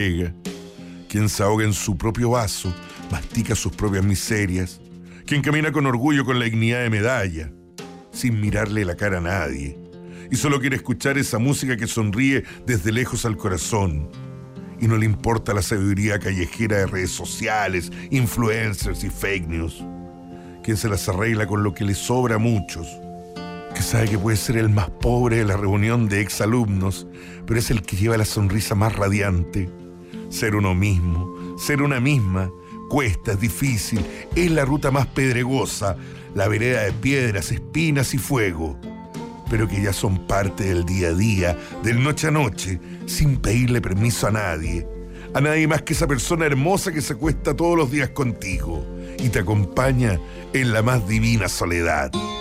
quien se ahoga en su propio vaso, mastica sus propias miserias, quien camina con orgullo con la dignidad de medalla, sin mirarle la cara a nadie, y solo quiere escuchar esa música que sonríe desde lejos al corazón, y no le importa la sabiduría callejera de redes sociales, influencers y fake news, quien se las arregla con lo que le sobra a muchos, que sabe que puede ser el más pobre de la reunión de exalumnos, pero es el que lleva la sonrisa más radiante. Ser uno mismo, ser una misma, cuesta, es difícil, es la ruta más pedregosa, la vereda de piedras, espinas y fuego, pero que ya son parte del día a día, del noche a noche, sin pedirle permiso a nadie más que esa persona hermosa que se acuesta todos los días contigo y te acompaña en la más divina soledad.